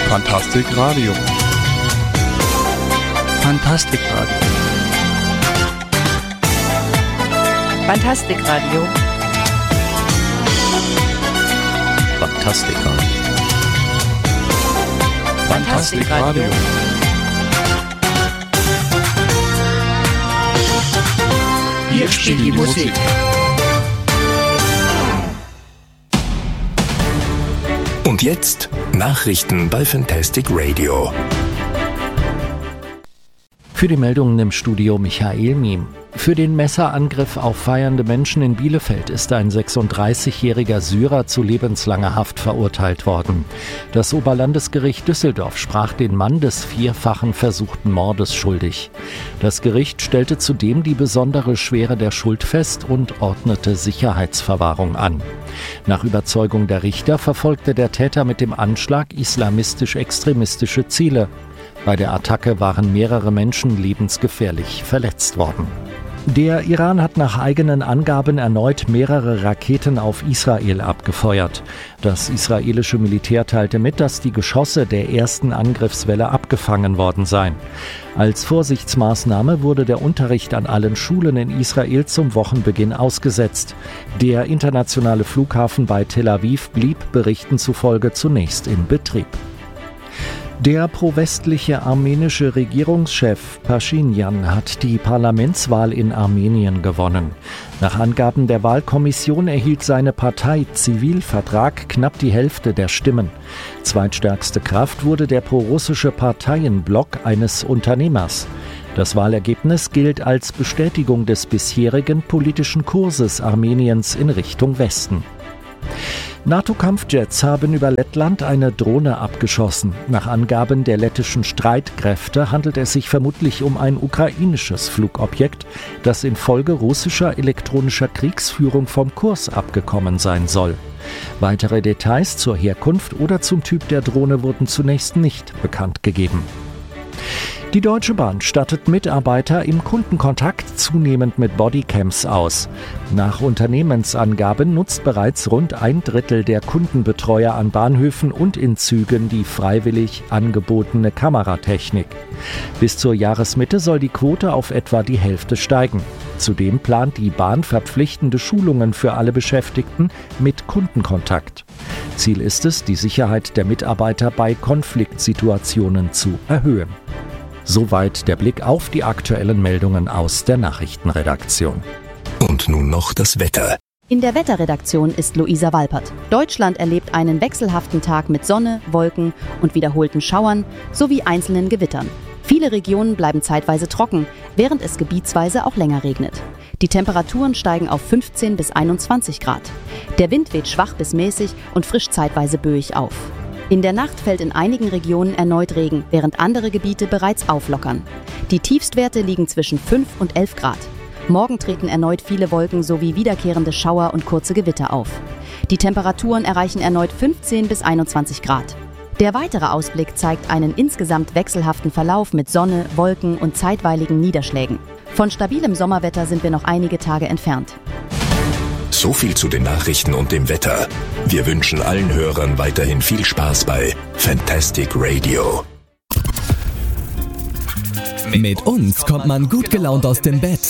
Fantastik Radio. Fantastik Radio. Fantastik Radio. Fantastik Radio. Fantastik Radio. Hier spielt die Musik. Und jetzt Nachrichten bei Fantastic Radio. Für die Meldungen im Studio Michael Miem. Für den Messerangriff auf feiernde Menschen in Bielefeld ist ein 36-jähriger Syrer zu lebenslanger Haft verurteilt worden. Das Oberlandesgericht Düsseldorf sprach den Mann des vierfachen versuchten Mordes schuldig. Das Gericht stellte zudem die besondere Schwere der Schuld fest und ordnete Sicherheitsverwahrung an. Nach Überzeugung der Richter verfolgte der Täter mit dem Anschlag islamistisch-extremistische Ziele. Bei der Attacke waren mehrere Menschen lebensgefährlich verletzt worden. Der Iran hat nach eigenen Angaben erneut mehrere Raketen auf Israel abgefeuert. Das israelische Militär teilte mit, dass die Geschosse der ersten Angriffswelle abgefangen worden seien. Als Vorsichtsmaßnahme wurde der Unterricht an allen Schulen in Israel zum Wochenbeginn ausgesetzt. Der internationale Flughafen bei Tel Aviv blieb Berichten zufolge zunächst in Betrieb. Der pro-westliche armenische Regierungschef Pashinyan hat die Parlamentswahl in Armenien gewonnen. Nach Angaben der Wahlkommission erhielt seine Partei Zivilvertrag knapp die Hälfte der Stimmen. Zweitstärkste Kraft wurde der pro-russische Parteienblock eines Unternehmers. Das Wahlergebnis gilt als Bestätigung des bisherigen politischen Kurses Armeniens in Richtung Westen. NATO-Kampfjets haben über Lettland eine Drohne abgeschossen. Nach Angaben der lettischen Streitkräfte handelt es sich vermutlich um ein ukrainisches Flugobjekt, das infolge russischer elektronischer Kriegsführung vom Kurs abgekommen sein soll. Weitere Details zur Herkunft oder zum Typ der Drohne wurden zunächst nicht bekannt gegeben. Die Deutsche Bahn stattet Mitarbeiter im Kundenkontakt zunehmend mit Bodycams aus. Nach Unternehmensangaben nutzt bereits rund 1/3 der Kundenbetreuer an Bahnhöfen und in Zügen die freiwillig angebotene Kameratechnik. Bis zur Jahresmitte soll die Quote auf etwa die Hälfte steigen. Zudem plant die Bahn verpflichtende Schulungen für alle Beschäftigten mit Kundenkontakt. Ziel ist es, die Sicherheit der Mitarbeiter bei Konfliktsituationen zu erhöhen. Soweit der Blick auf die aktuellen Meldungen aus der Nachrichtenredaktion. Und nun noch das Wetter. In der Wetterredaktion ist Luisa Walpert. Deutschland erlebt einen wechselhaften Tag mit Sonne, Wolken und wiederholten Schauern sowie einzelnen Gewittern. Viele Regionen bleiben zeitweise trocken, während es gebietsweise auch länger regnet. Die Temperaturen steigen auf 15 bis 21 Grad. Der Wind weht schwach bis mäßig und frischt zeitweise böig auf. In der Nacht fällt in einigen Regionen erneut Regen, während andere Gebiete bereits auflockern. Die Tiefstwerte liegen zwischen 5 und 11 Grad. Morgen treten erneut viele Wolken sowie wiederkehrende Schauer und kurze Gewitter auf. Die Temperaturen erreichen erneut 15 bis 21 Grad. Der weitere Ausblick zeigt einen insgesamt wechselhaften Verlauf mit Sonne, Wolken und zeitweiligen Niederschlägen. Von stabilem Sommerwetter sind wir noch einige Tage entfernt. So viel zu den Nachrichten und dem Wetter. Wir wünschen allen Hörern weiterhin viel Spaß bei Fantastic Radio. Mit uns kommt man gut gelaunt aus dem Bett.